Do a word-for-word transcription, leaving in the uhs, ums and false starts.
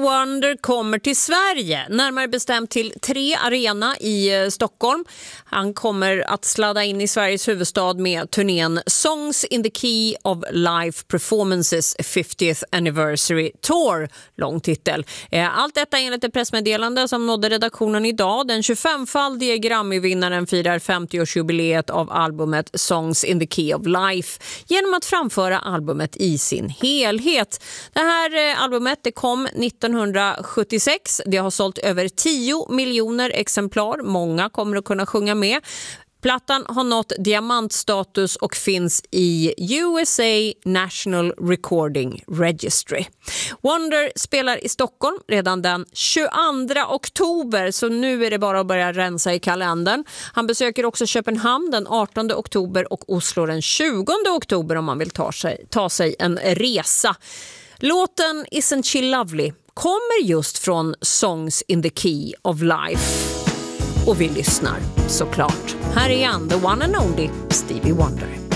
Wonder kommer till Sverige, närmare bestämt till Tre Arena i Stockholm. Han kommer att sladda in i Sveriges huvudstad med turnén Songs in the Key of Life Performances fiftieth Anniversary Tour, lång titel. Allt detta enligt ett pressmeddelande som nådde redaktionen idag. Den tjugofemfaldige Grammy-vinnaren firar femtioårsjubileet av albumet Songs in the Key of Life genom att framföra albumet i sin helhet. Det här albumet det kom nittonhundrasjuttiosex. Det har sålt över tio miljoner exemplar. Många kommer att kunna sjunga med. Plattan har nått diamantstatus och finns i U S A National Recording Registry. Wonder spelar i Stockholm redan den tjugoandra oktober, så nu är det bara att börja rensa i kalendern. Han besöker också Köpenhamn den artonde oktober och Oslo den tjugonde oktober om man vill ta sig, ta sig en resa. Låten Isn't She Lovely kommer just från Songs in the Key of Life. Och vi lyssnar såklart. Här är han, the one and only Stevie Wonder.